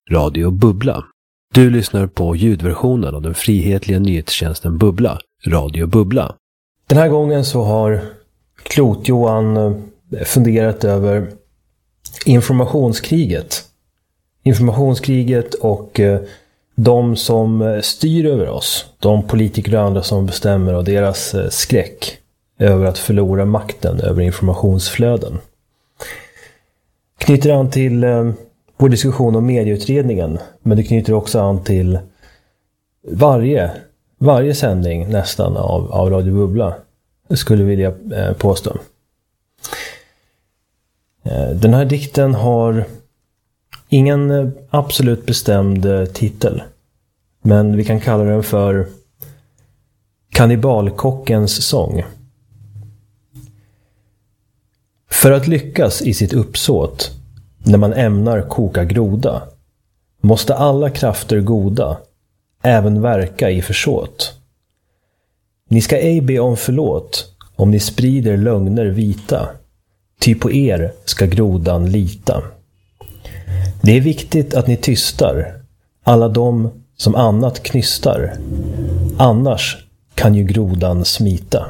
Radio Bubbla. Du lyssnar på ljudversionen av den frihetliga nyhetstjänsten Bubbla, Radio Bubbla. Den här gången så har Klot-Johan funderat över informationskriget. Informationskriget och de som styr över oss, de politiker och andra som bestämmer, och deras skräck över att förlora makten över informationsflöden. Knyter an till vår diskussion om medieutredningen, men det knyter också an till varje sändning nästan av Radio Bubbla, skulle vilja påstå. Den här dikten har ingen absolut bestämd titel, men vi kan kalla den för Kannibalkockens sång. För att lyckas i sitt uppsåt, när man ämnar koka groda, måste alla krafter goda även verka i försåt. Ni ska ej be om förlåt om ni sprider lögner vita, ty på er ska grodan lita. Det är viktigt att ni tystar alla de som annat knystar, annars kan ju grodan smita.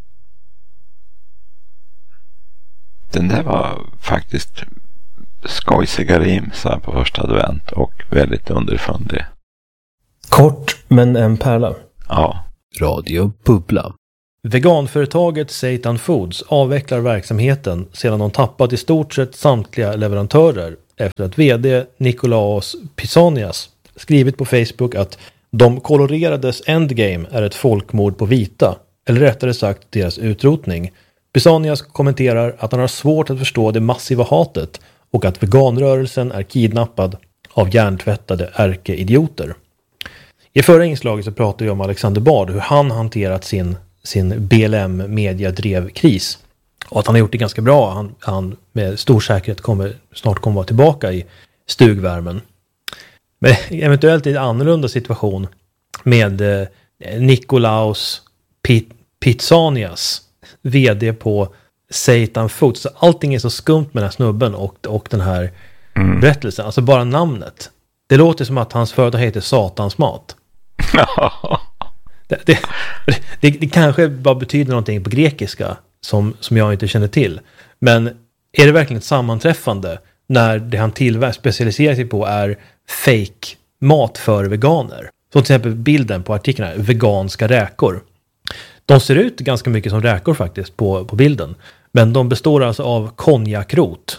Den där var faktiskt skojsiga rim så här på första advent och väldigt underfundig. Kort men en pärla. Ja. Radio Bubbla. Veganföretaget Seitan Foods avvecklar verksamheten sedan de tappat i stort sett samtliga leverantörer efter att vd Nikolaos Pisanias skrivit på Facebook att de kolorerades endgame är ett folkmord på vita, eller rättare sagt deras utrotning. Pisanias kommenterar att han har svårt att förstå det massiva hatet och att veganrörelsen är kidnappad av hjärntvättade ärkeidioter. I förra inslaget så pratade jag om Alexander Bard, hur han hanterat sin BLM-mediadrevkris. Och att han har gjort det ganska bra. Han med stor säkerhet snart kommer vara tillbaka i stugvärmen. Men eventuellt i en annorlunda situation med Nikolaos Pisanias, vd på Seitan Foods. Så allting är så skumt med den här snubben och den här berättelsen. Alltså bara namnet. Det låter som att hans företag heter Satans mat. Det kanske bara betyder någonting på grekiska som jag inte känner till. Men är det verkligen ett sammanträffande när det han specialiserar sig på är fake mat för veganer? Så till exempel bilden på artikeln här, veganska räkor. De ser ut ganska mycket som räkor faktiskt på bilden. Men de består alltså av konjakrot,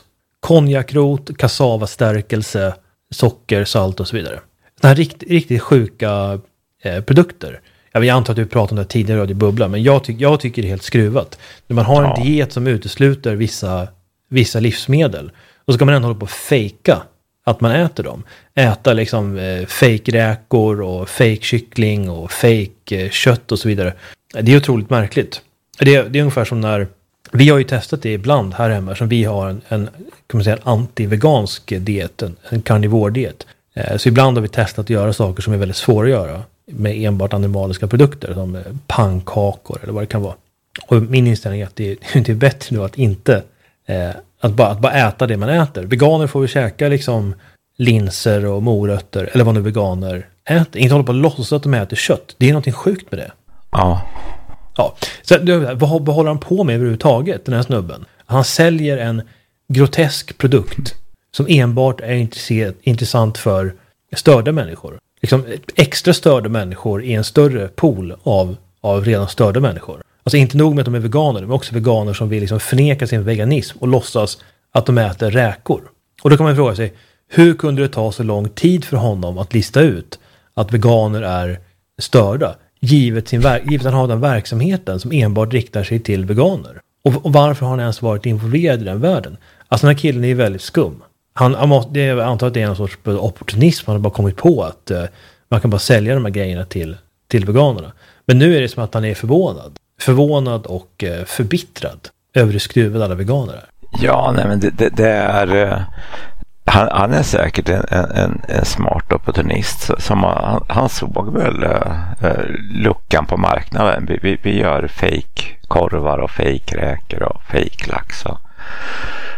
kassavastärkelse, socker, salt och så vidare. Sådana här riktigt sjuka produkter. Jag antar att du pratade om det tidigare i Bubbla, men jag tycker det är helt skruvat. När man har en diet som utesluter vissa livsmedel, och så kan man ändå hålla på att fejka att man äter dem. Äta liksom fake räkor och fake kyckling och fake kött och så vidare. Det är otroligt märkligt. Det är ungefär som när vi har ju testat det ibland här hemma, som vi har en anti-vegansk diet, en karnivårdiet. Så ibland har vi testat att göra saker som är väldigt svåra att göra med enbart animaliska produkter, som pannkakor eller vad det kan vara. Och min inställning är att det är bättre nu att inte att bara äta det man äter. Veganer får vi käka liksom linser och morötter eller vad nu veganer äter. Inte hålla på att låtsas att de äter kött. Det är någonting sjukt med det. Ja. Så vad håller han på med överhuvudtaget, den här snubben? Han säljer en grotesk produkt som enbart är intressant för störda människor. Liksom extra störda människor i en större pool av redan störda människor. Alltså inte nog med att de är veganer, men också veganer som vill liksom förneka sin veganism och låtsas att de äter räkor. Och då kan man fråga sig, hur kunde det ta så lång tid för honom att lista ut att veganer är störda, givet att han har den verksamheten som enbart riktar sig till veganer? Och varför har han ens varit involverad i den världen? Alltså den här killen är väldigt skum. Jag antar att det är en sorts opportunism. Han har bara kommit på att man kan bara sälja de här grejerna till veganerna. Men nu är det som att han är förvånad och förbittrad över hur skruvade alla veganer är. Ja, nej, men det är han är säkert en smart opportunist som han såg väl luckan på marknaden. Vi gör fake korvar och fake räkor och fake lax och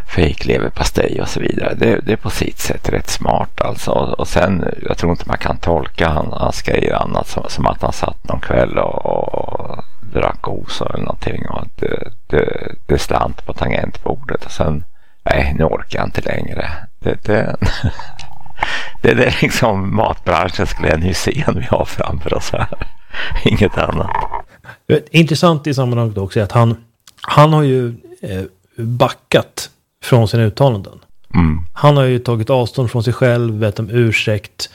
fejkleverpastej och så vidare. Det är på sitt sätt rätt smart alltså. Och sen, jag tror inte man kan tolka hans grejer annat som att han satt någon kväll och drack osa eller någonting och det slant på tangentbordet och sen, nej, nu orkar jag inte längre. Det är liksom matbranschens Glenn Hysén vi har framför oss här. Inget annat. Intressant i sammanhanget också är att han har ju backat från sina uttalanden. Han har ju tagit avstånd från sig själv, bett om ursäkt,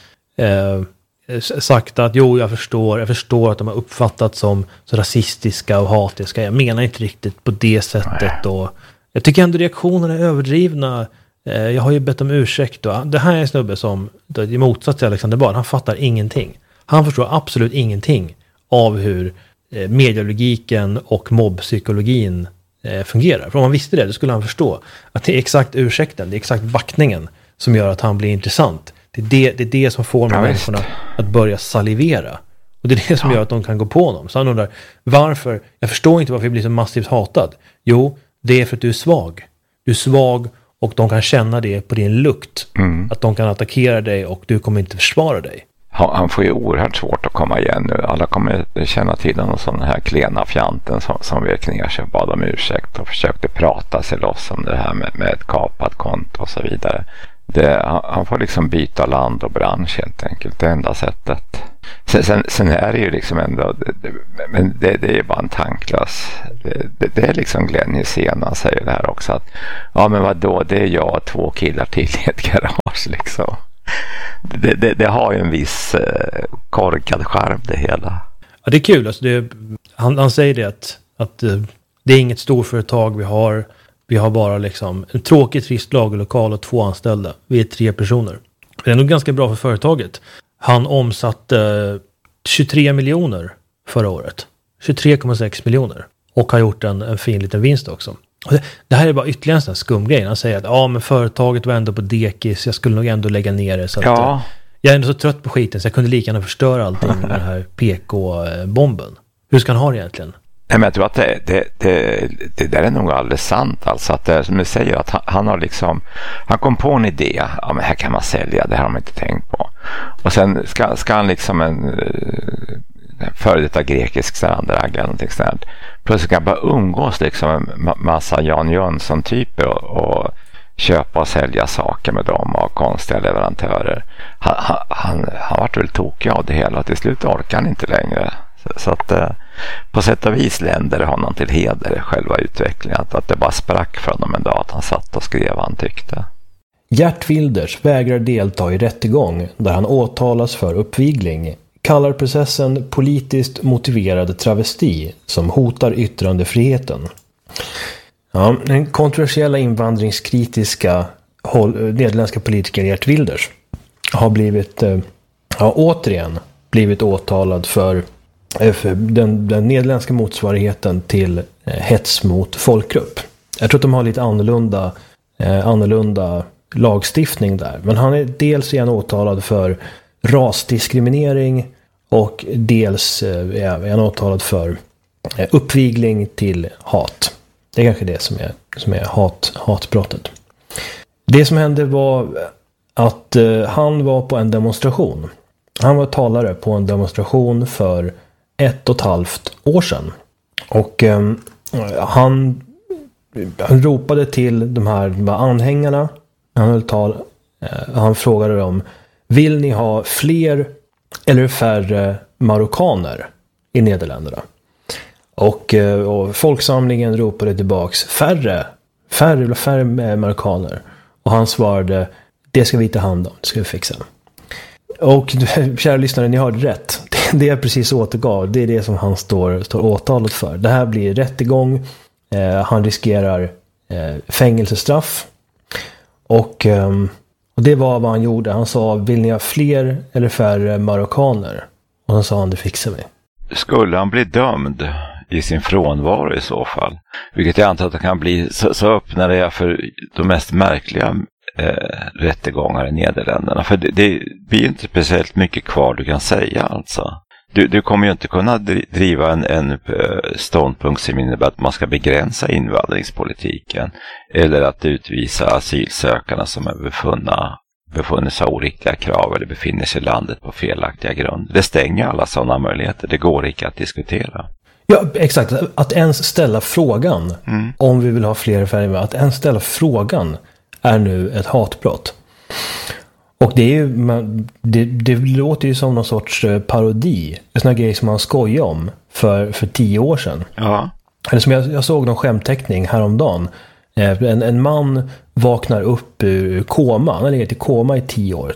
sagt att jo, jag förstår att de har uppfattats som så rasistiska och hatiska. Jag menar inte riktigt på det sättet. Och jag tycker ändå reaktionerna är överdrivna. Jag har ju bett om ursäkt. Och det här är en snubbe som, i motsats till Alexander Bard, han fattar ingenting. Han förstår absolut ingenting av hur medialogiken och mobbpsykologin fungerar. För om han visste det, då skulle han förstå att det är exakt ursäkten, det är exakt backningen som gör att han blir intressant. Det är det som får människorna att börja salivera. Och det är det som gör att de kan gå på honom. Så han undrar, varför? Jag förstår inte varför jag blir så massivt hatad. Jo, det är för att du är svag. Du är svag och de kan känna det på din lukt. Att de kan attackera dig och du kommer inte försvara dig. Han får ju oerhört svårt att komma igen nu. Alla kommer känna till honom som den här klena fjanten som vek ner sig och bad om ursäkt och försökte prata sig loss om det här med ett kapat konto och så vidare. Han får liksom byta land och bransch helt enkelt. Det enda sättet. Sen är det ju liksom ändå, men det är ju bara en tanklös. Det är liksom Glenn Hysén, han säger det här också att ja, men vadå, det är jag och 2 killar till i ett garage liksom. Det har ju en viss korkad charm det hela. Ja, det är kul. Alltså han säger det att det är inget storföretag vi har. Vi har bara liksom en tråkig, trist lagerlokal och 2 anställda. Vi är 3 personer. Det är nog ganska bra för företaget. Han omsatte 23 miljoner förra året. 23,6 miljoner. Och har gjort en fin liten vinst också. Och det här är bara ytterligare en sån här skumgrej. Han säger att men företaget var ändå på dekis. Jag skulle nog ändå lägga ner det. Så att, jag är ändå så trött på skiten så jag kunde lika gärna förstöra allting med den här PK-bomben. Hur ska han ha det egentligen? Men jag tror att det där är nog alldeles sant. Alltså att som du säger, att han har liksom, han kom på en idé. Ja, men här kan man sälja, det har man inte tänkt på. Och sen ska han liksom en före detta grekisk strandragg eller någonting sånt. Plötsligt kan bara umgås liksom en massa Jan Jönsson-typer och köpa och sälja saker med dem och konstiga leverantörer. Han vart väl tokig av det hela och till slut orkar han inte längre. Så att på sätt och vis länder honom till heder själva utvecklingen. Att det bara sprack för honom en dag att han satt och skrev vad han tyckte. Gert Wilders vägrar delta i rättegång där han åtalas för uppvigling. Kallar processen politiskt motiverad travesti som hotar yttrandefriheten. Ja, den kontroversiella invandringskritiska nederländska politikern Gert Wilders har återigen blivit åtalad för den nederländska motsvarigheten till hets mot folkgrupp. Jag tror att de har lite annorlunda lagstiftning där. Men han är dels åtalad för rasdiskriminering och dels är han åtalad för uppvigling till hat. Det är kanske det som är hatbrottet. Det som hände var att han var på en demonstration. Han var talare på en demonstration för 1,5 år sedan. Och han ropade till de här anhängarna. Han frågade dem: vill ni ha fler eller färre marockaner i Nederländerna? Och folksamlingen ropade tillbaks: färre marockaner. Och han svarade: det ska vi ta hand om, det ska vi fixa. Och kära lyssnare, ni hörde rätt. Det jag precis återgav, det är det som han står åtalat för. Det här blir rättegång. Han riskerar fängelsestraff. Och det var vad han gjorde. Han sa: vill ni ha fler eller färre marockaner? Och så sa han: det fixar vi. Skulle han bli dömd i sin frånvaro i så fall? Vilket jag antar att det kan bli så öppnar det för de mest märkliga rättegångar i Nederländerna. För det blir inte speciellt mycket kvar du kan säga alltså. Du kommer ju inte kunna driva en ståndpunkt som innebär att man ska begränsa invandringspolitiken eller att utvisa asylsökarna som är befunnit sig oriktiga krav eller befinner sig i landet på felaktiga grund. Det stänger alla sådana möjligheter. Det går inte att diskutera. Ja, exakt. Att ens ställa frågan om vi vill ha fler färger, att ens ställa frågan är nu ett hatbrott. Och det är ju, det låter ju som någon sorts parodi. En sån här grej som man skojar om för 10 år sedan. Ja. Eller som jag såg någon skämtteckning häromdagen. En man vaknar upp ur koma. Han har legat i koma i 10 år.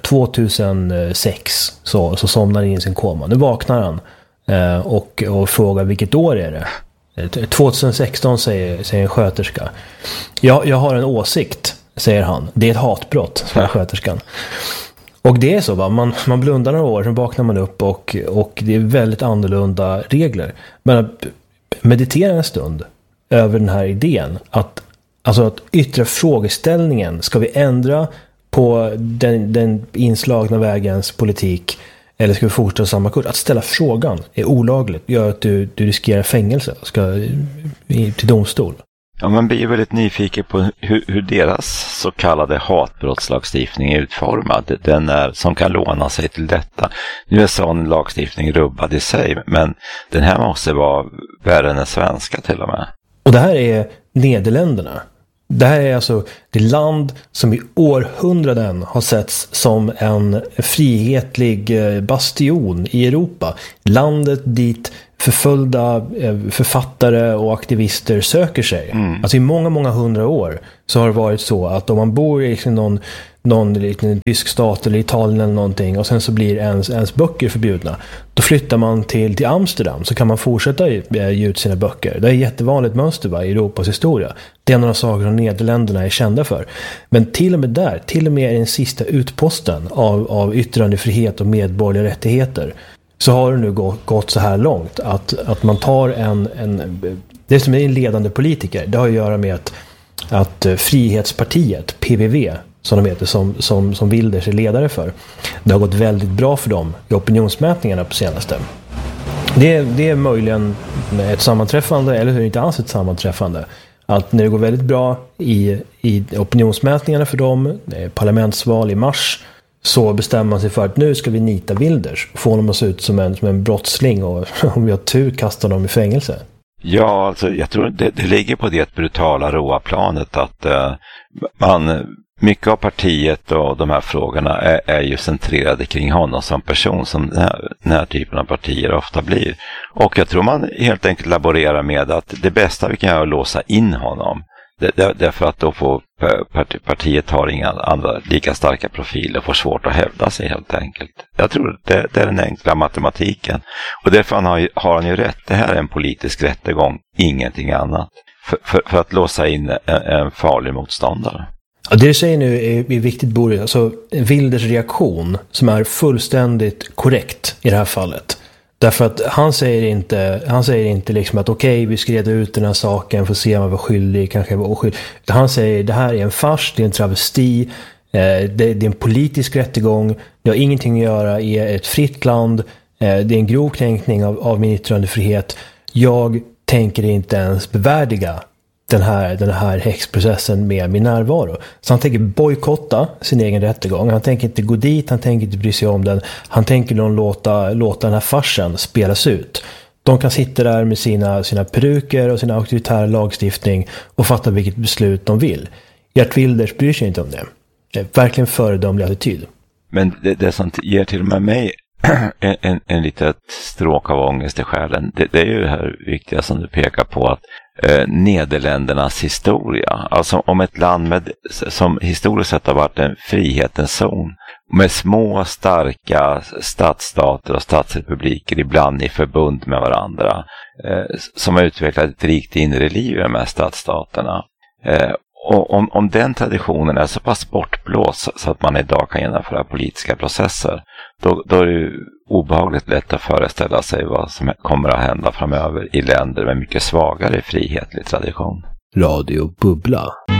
2006 så somnar han in i sin koma. Nu vaknar han och frågar vilket år är det. 2016 säger en sköterska. Jag har en åsikt, säger han. Det är ett hatbrott, säger sköterskan. Och det är så, va? Man blundar några år, sen vaknar man upp och det är väldigt annorlunda regler. Men att meditera en stund över den här idén att yttra frågeställningen, ska vi ändra på den inslagna vägens politik eller ska vi fortsätta samma kurs? Att ställa frågan är olagligt, gör att du riskerar fängelse, ska till domstol. Ja, man blir väldigt nyfiken på hur deras så kallade hatbrottslagstiftning är utformad. Den är som kan låna sig till detta. Nu är sån lagstiftning rubbad i sig, men den här måste vara värre än den svenska till och med. Och det här är Nederländerna. Det här är alltså det land som i århundraden har setts som en frihetlig bastion i Europa. Landet dit förföljda författare och aktivister söker sig. Alltså i många, många 100 år så har det varit så att om man bor i liksom någon liten tysk stat eller Italien eller någonting och sen så blir ens böcker förbjudna, då flyttar man till Amsterdam så kan man fortsätta ge ut sina böcker. Det är ett jättevanligt mönster i Europas historia. Det är en av de saker som Nederländerna är kända för. Men till och med där, till och med i den sista utposten av yttrandefrihet och medborgerliga rättigheter, så har det nu gått så här långt att man tar det som är en ledande politiker, det har att göra med att Frihetspartiet, PVV, som de heter, som Wilders är ledare för, det har gått väldigt bra för dem i opinionsmätningarna på senaste. Det är möjligen ett sammanträffande, eller hur, inte alls ett sammanträffande, att när det går väldigt bra i opinionsmätningarna för dem, parlamentsval i mars, så bestämmer man sig för att nu ska vi nita Wilders, få honom att se ut som en brottsling och om vi har tur kastar dem i fängelse. Ja, alltså jag tror det ligger på det brutala råa planet att mycket av partiet och de här frågorna är ju centrerade kring honom som person, som den här typen av partier ofta blir. Och jag tror man helt enkelt laborerar med att det bästa vi kan göra är att låsa in honom. Därför att då får partiet har inga andra lika starka profiler och får svårt att hävda sig helt enkelt. Jag tror det är den enkla matematiken. Och därför har han ju rätt. Det här är en politisk rättegång, ingenting annat. För att låsa in en farlig motståndare. Ja, det du säger nu är viktigt, Boris. Alltså Wilders reaktion som är fullständigt korrekt i det här fallet. Därför att han säger inte liksom att okej, vi ska reda ut den här saken för att se om man var skyldig, kanske var oskyldig. Han säger det här är en fars, det är en travesti, det är en politisk rättegång, det har ingenting att göra i ett fritt land, det är en grov kränkning av min yttrandefrihet. Jag tänker inte ens bevärdiga den här häxprocessen med min närvaro. Så han tänker bojkotta sin egen rättegång. Han tänker inte gå dit, han tänker inte bry sig om den. Han tänker låta den här farsen spelas ut. De kan sitta där med sina peruker och sin auktoritära lagstiftning och fatta vilket beslut de vill. Gert Wilders bryr sig inte om det. Det är verkligen föredömlig attityd. Men det som ger till och med mig en litet stråk av ångest i själen, det är ju det här viktiga som du pekar på, att Nederländernas historia, alltså om ett land som historiskt sett har varit en frihetens zon med små starka stadsstater och statsrepubliker ibland i förbund med varandra, som har utvecklat ett rikt inre liv i de här stadsstaterna. Och om den traditionen är så pass bortblåst så att man idag kan genomföra politiska processer, då är det obehagligt lätt att föreställa sig vad som kommer att hända framöver i länder med mycket svagare frihetlig tradition. Radio Bubbla.